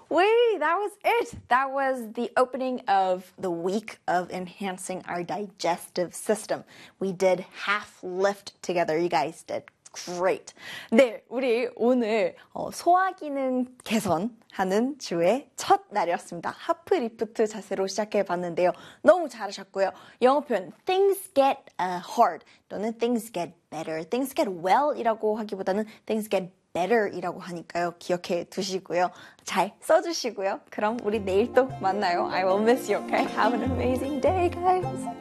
That was it. That was the opening of the week of enhancing our digestive system. We did half lift together. You guys did great. 네, 우리 오늘 소화 기능 개선하는 주의 첫 날이었습니다. 하프 리프트 자세로 시작해 봤는데요. 너무 잘하셨고요. 영어 표현 things get hard 또는 things get better, things get well 이라고 하기보다는 things get better 이라고 하니까요. 기억해 두시고요. 잘 써주시고요. 그럼 우리 내일 또 만나요. I will miss you, okay? Have an amazing day, guys.